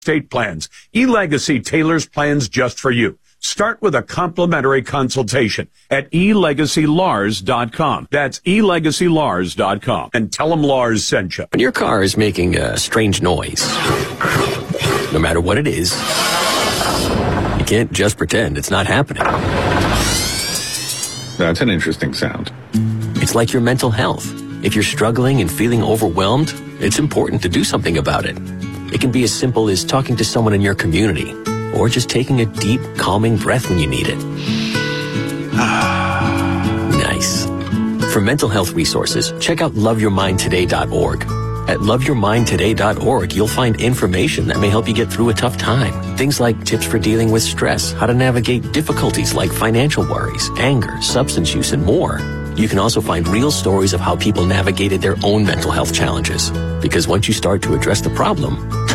estate plans. eLegacy tailors plans just for you. Start with a complimentary consultation at elegacylars.com. That's elegacylars.com. And tell them Lars sent you. When your car is making a strange noise, no matter what it is, you can't just pretend it's not happening. That's an interesting sound. It's like your mental health. If you're struggling and feeling overwhelmed, it's important to do something about it. It can be as simple as talking to someone in your community, or just taking a deep, calming breath when you need it. Nice. For mental health resources, check out loveyourmindtoday.org. At loveyourmindtoday.org, you'll find information that may help you get through a tough time. Things like tips for dealing with stress, how to navigate difficulties like financial worries, anger, substance use, and more. You can also find real stories of how people navigated their own mental health challenges. Because once you start to address the problem,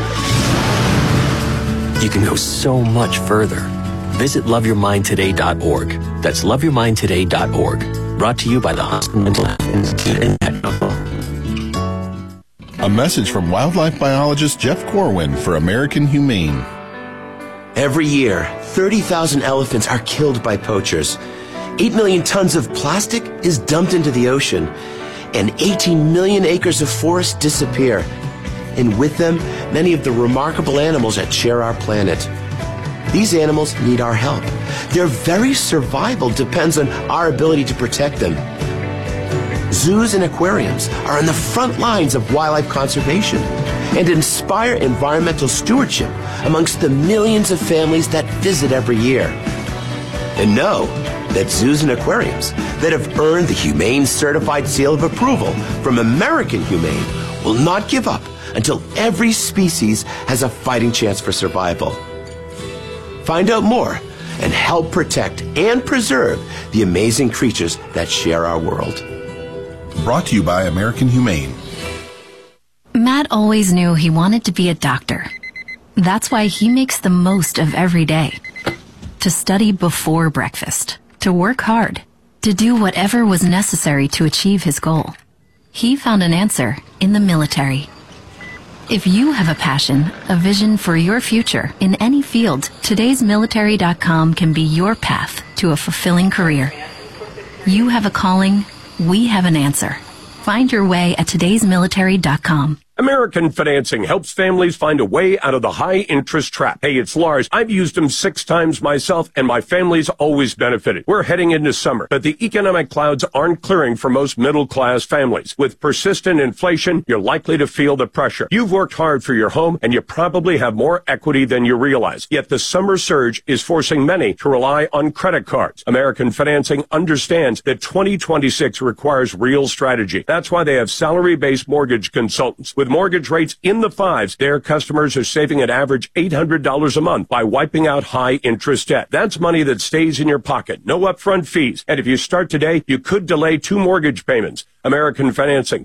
you can go so much further. Visit loveyourmindtoday.org. That's loveyourmindtoday.org. Brought to you by the Huntsman Mental Health Institute. A message from wildlife biologist Jeff Corwin for American Humane. Every year, 30,000 elephants are killed by poachers. 8 million tons of plastic is dumped into the ocean, and 18 million acres of forest disappear. And with them, many of the remarkable animals that share our planet. These animals need our help. Their very survival depends on our ability to protect them. Zoos and aquariums are on the front lines of wildlife conservation and inspire environmental stewardship amongst the millions of families that visit every year. And know that zoos and aquariums that have earned the Humane Certified Seal of Approval from American Humane will not give up until every species has a fighting chance for survival. Find out more and help protect and preserve the amazing creatures that share our world. Brought to you by American Humane. Matt always knew he wanted to be a doctor. That's why he makes the most of every day. To study before breakfast, to work hard, to do whatever was necessary to achieve his goal. He found an answer in the military. If you have a passion, a vision for your future in any field, todaysmilitary.com can be your path to a fulfilling career. You have a calling, we have an answer. Find your way at todaysmilitary.com. American Financing helps families find a way out of the high-interest trap. Hey, it's Lars. I've used them 6 times myself, and my family's always benefited. We're heading into summer, but the economic clouds aren't clearing for most middle-class families. With persistent inflation, you're likely to feel the pressure. You've worked hard for your home, and you probably have more equity than you realize. Yet the summer surge is forcing many to rely on credit cards. American Financing understands that 2026 requires real strategy. That's why they have salary-based mortgage consultants. With mortgage rates in the 5s, their customers are saving an average $800 a month by wiping out high-interest debt. That's money that stays in your pocket, no upfront fees. And if you start today, you could delay 2 mortgage payments. American Financing,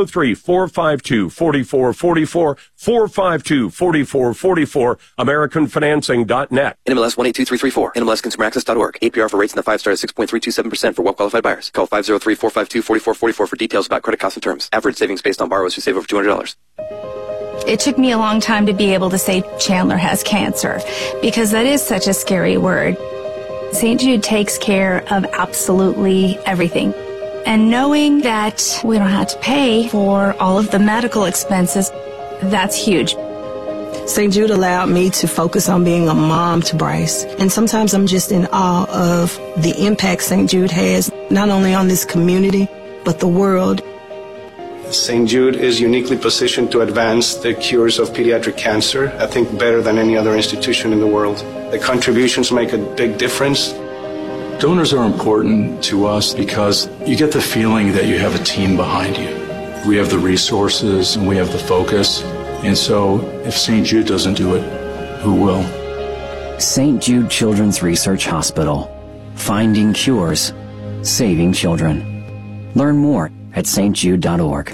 503-452-4444, 452-4444, AmericanFinancing.net. NMLS 182334, NMLSConsumerAccess.org. APR for rates in the 5 stars 6.327% for well-qualified buyers. Call 503-452-4444 for details about credit costs and terms. Average savings based on borrowers who save over $200. It took me a long time to be able to say Chandler has cancer, because that is such a scary word. St. Jude takes care of absolutely everything. And knowing that we don't have to pay for all of the medical expenses, that's huge. St. Jude allowed me to focus on being a mom to Bryce. And sometimes I'm just in awe of the impact St. Jude has, not only on this community, but the world. St. Jude is uniquely positioned to advance the cures of pediatric cancer, I think better than any other institution in the world. The contributions make a big difference. Donors are important to us because you get the feeling that you have a team behind you. We have the resources and we have the focus. And so if St. Jude doesn't do it, who will? St. Jude Children's Research Hospital. Finding cures. Saving children. Learn more at stjude.org.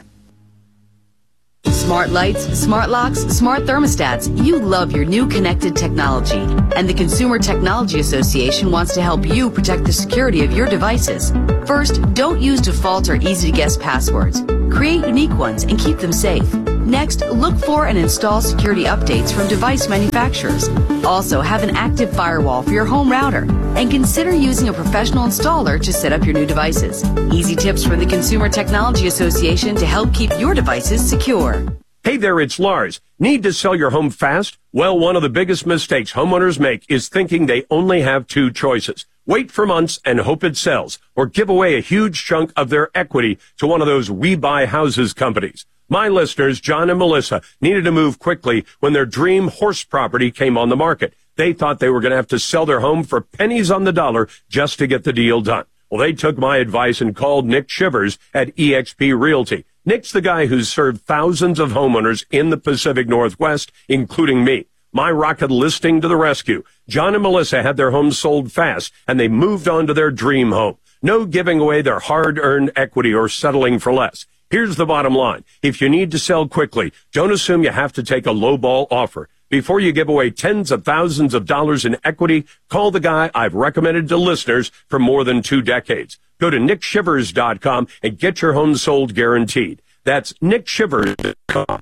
Smart lights, smart locks, smart thermostats. You love your new connected technology. And the Consumer Technology Association wants to help you protect the security of your devices. First, don't use default or easy-to-guess passwords. Create unique ones and keep them safe. Next, look for and install security updates from device manufacturers. Also, have an active firewall for your home router, and consider using a professional installer to set up your new devices. Easy tips from the Consumer Technology Association to help keep your devices secure. Hey there, it's Lars. Need to sell your home fast? Well, one of the biggest mistakes homeowners make is thinking they only have two choices. Wait for months and hope it sells, or give away a huge chunk of their equity to one of those We Buy Houses companies. My listeners, John and Melissa, needed to move quickly when their dream horse property came on the market. They thought they were going to have to sell their home for pennies on the dollar just to get the deal done. Well, they took my advice and called Nick Shivers at eXp Realty. Nick's the guy who's served thousands of homeowners in the Pacific Northwest, including me. My rocket listing to the rescue. John and Melissa had their homes sold fast, and they moved on to their dream home. No giving away their hard-earned equity or settling for less. Here's the bottom line. If you need to sell quickly, don't assume you have to take a lowball offer. Before you give away tens of thousands of dollars in equity, call the guy I've recommended to listeners for more than 2 decades. Go to nickshivers.com and get your home sold guaranteed. That's nickshivers.com.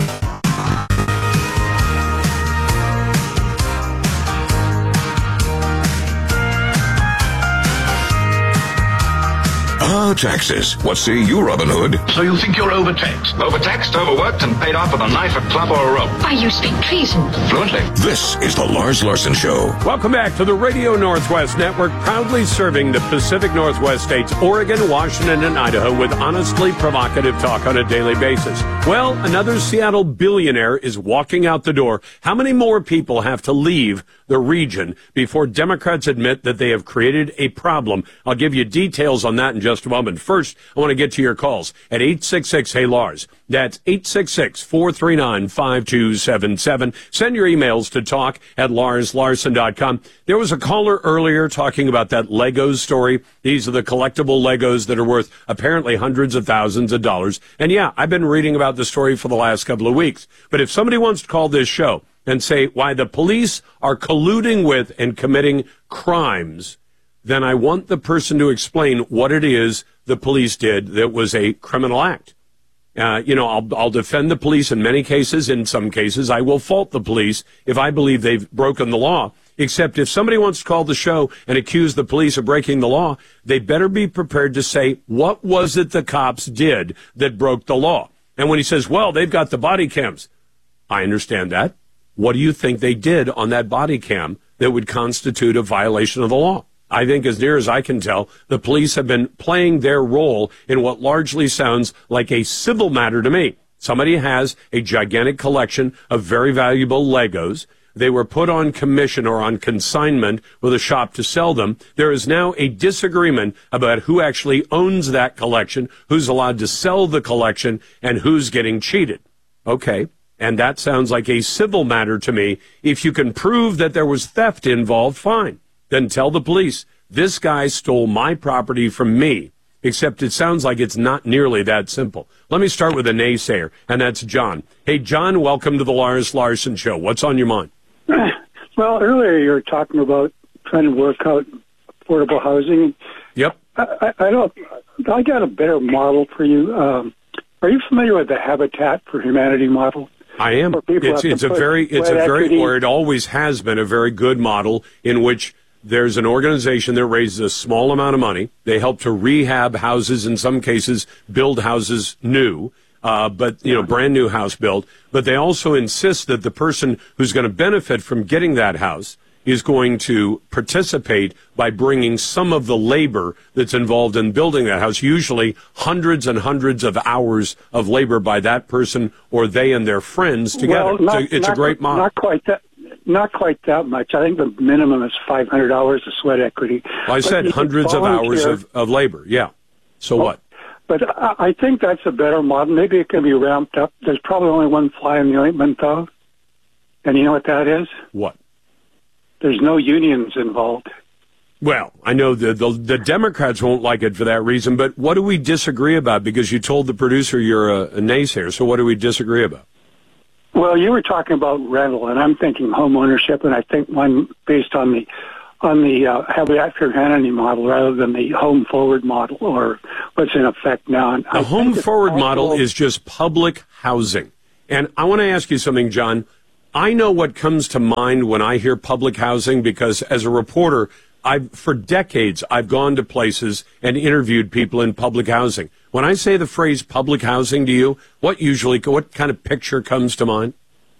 Taxes. What say you, Robin Hood? So you think you're overtaxed? Overtaxed, overworked, and paid off with a knife, a club, or a rope? Why, you speak treason. Fluently. This is the Lars Larson Show. Welcome back to the Radio Northwest Network, proudly serving the Pacific Northwest states, Oregon, Washington, and Idaho with honestly provocative talk on a daily basis. Well, another Seattle billionaire is walking out the door. How many more people have to leave the region before Democrats admit that they have created a problem? I'll give you details on that in just a moment. First, I want to get to your calls at 866-HEY-LARS. That's 866-439-5277. Send your emails to talk@LarsLarson.com. There was a caller earlier talking about that Legos story. These are the collectible Legos that are worth apparently hundreds of thousands of dollars. And yeah, I've been reading about the story for the last couple of weeks. But if somebody wants to call this show and say why the police are colluding with and committing crimes, then I want the person to explain what it is the police did that was a criminal act. I'll defend the police in many cases. In some cases, I will fault the police if I believe they've broken the law. Except if somebody wants to call the show and accuse the police of breaking the law, they better be prepared to say, what was it the cops did that broke the law? And when he says, well, they've got the body cams, I understand that. What do you think they did on that body cam that would constitute a violation of the law? I think, as near as I can tell, the police have been playing their role in what largely sounds like a civil matter to me. Somebody has a gigantic collection of very valuable Legos. They were put on commission or on consignment with a shop to sell them. There is now a disagreement about who actually owns that collection, who's allowed to sell the collection, and who's getting cheated. Okay. And that sounds like a civil matter to me. If you can prove that there was theft involved, fine. Then tell the police, this guy stole my property from me. Except it sounds like it's not nearly that simple. Let me start with a naysayer, and that's John. Hey, John, welcome to the Lars Larson Show. What's on your mind? Well, earlier you were talking about trying to work out affordable housing. Yep. I got a better model for you. Are you familiar with the Habitat for Humanity model? I am. It's a very, or it always has been a very good model in which there's an organization that raises a small amount of money. They help to rehab houses, in some cases build houses new, brand new house built. But they also insist that the person who's going to benefit from getting that house is going to participate by bringing some of the labor that's involved in building that house, usually hundreds and hundreds of hours of labor by that person or they and their friends together. Well, it's a great model. Not quite that much. I think the minimum is 500 hours of sweat equity. Well, I said hundreds of hours of labor, yeah. So what? But I think that's a better model. Maybe it can be ramped up. There's probably only one fly in the ointment, though. And you know what that is? What? There's no unions involved. Well, I know the Democrats won't like it for that reason, but what do we disagree about? Because you told the producer you're a naysayer, so what do we disagree about? Well, you were talking about rental, and I'm thinking home ownership, and I think one based on the Habitat for Humanity model rather than the Home Forward model, or what's in effect now. The Home Forward model is just public housing. And I want to ask you something, John. I know what comes to mind when I hear public housing because as a reporter, for decades, I've gone to places and interviewed people in public housing. When I say the phrase public housing to you, what kind of picture comes to mind?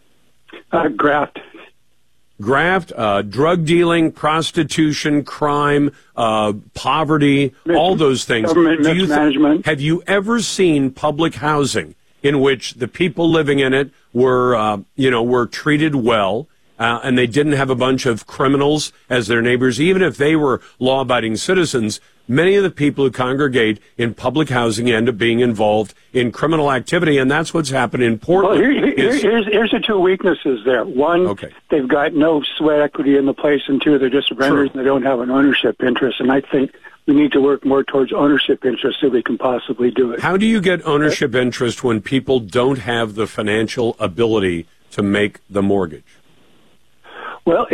Graft. Graft, drug dealing, prostitution, crime, poverty, all those things. Government mismanagement. Have you ever seen public housing in which the people living in it were treated well, and they didn't have a bunch of criminals as their neighbors? Even if they were law-abiding citizens, many of the people who congregate in public housing end up being involved in criminal activity, and that's what's happened in Portland. Well, here's the two weaknesses there. One, they've got no sweat equity in the place, and two, they're just renters and they don't have an ownership interest, and I think we need to work more towards ownership interest so we can possibly do it. How do you get ownership interest when people don't have the financial ability to make the mortgage? Well,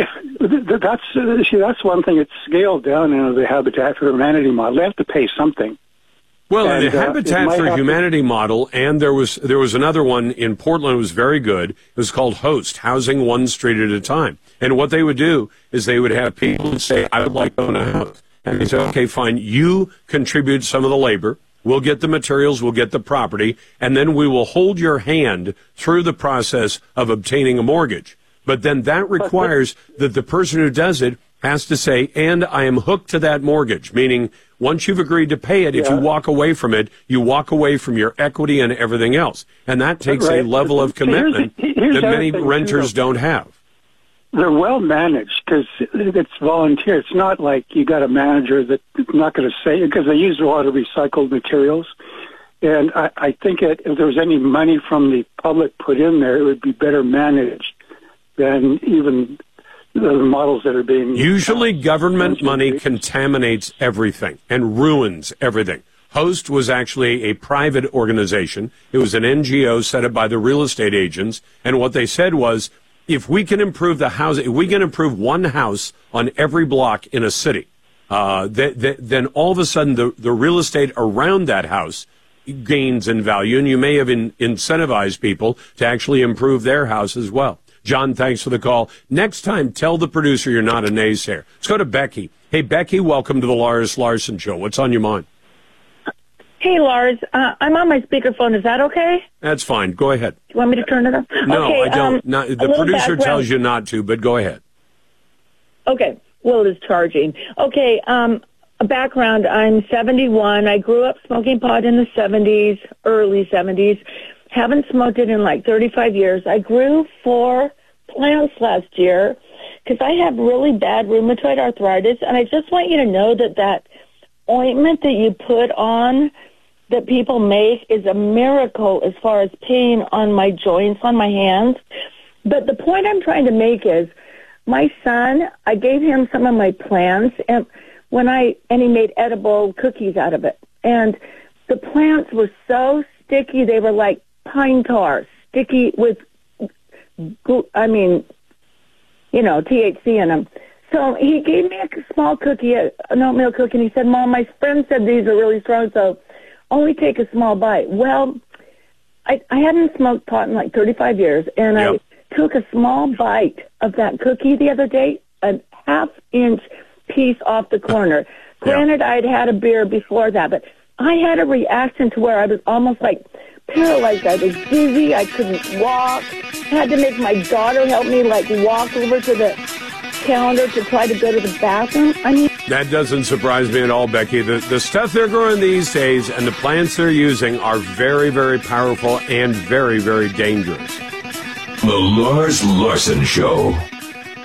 that's one thing. It's scaled down into the Habitat for Humanity model. They have to pay something. Well, the Habitat for Humanity model, and there was another one in Portland that was very good. It was called HOST, Housing One Street at a Time. And what they would do is they would have people say, I would like to own a house. And they say, okay, fine, you contribute some of the labor. We'll get the materials, we'll get the property, and then we will hold your hand through the process of obtaining a mortgage. But then that requires that the person who does it has to say, and I am hooked to that mortgage, meaning once you've agreed to pay it, if you walk away from it, you walk away from your equity and everything else. And that takes a level of commitment that many renters don't have. They're well managed because it's volunteer. It's not like you got a manager that's not going to say, because they use a lot of recycled materials. And I think if there was any money from the public put in there, it would be better managed than even the models that are being... Usually government money contaminates everything and ruins everything. HOST was actually a private organization. It was an NGO set up by the real estate agents. And what they said was, if we can improve the housing, if we can improve one house on every block in a city, then all of a sudden the real estate around that house gains in value, and you may have incentivized people to actually improve their house as well. John, thanks for the call. Next time, tell the producer you're not a naysayer. Let's go to Becky. Hey, Becky, welcome to the Lars Larson Show. What's on your mind? Hey, Lars. I'm on my speakerphone. Is that okay? That's fine. Go ahead. You want me to turn it up? No, okay, I don't. The producer tells you not to, but go ahead. Okay. Will is charging. Okay. A background. I'm 71. I grew up smoking pot in the 70s, early 70s. Haven't smoked it in like 35 years. I grew 4 plants last year because I have really bad rheumatoid arthritis, and I just want you to know that ointment that you put on that people make is a miracle as far as pain on my joints, on my hands. But the point I'm trying to make is my son, I gave him some of my plants, and he made edible cookies out of it. And the plants were so sticky, they were like pine tar, sticky with, THC in them. So he gave me a small cookie, an oatmeal cookie, and he said, Mom, my friend said these are really strong, so only take a small bite. Well, I hadn't smoked pot in like 35 years, and I took a small bite of that cookie the other day, a half-inch piece off the corner. Granted, I'd had a beer before that, but I had a reaction to where I was almost like paralyzed. I was dizzy. I couldn't walk. Had to make my daughter help me, like, walk over to the counter to try to go to the bathroom. That doesn't surprise me at all, Becky. The stuff they're growing these days and the plants they're using are very, very powerful and very, very dangerous. The Lars Larson Show.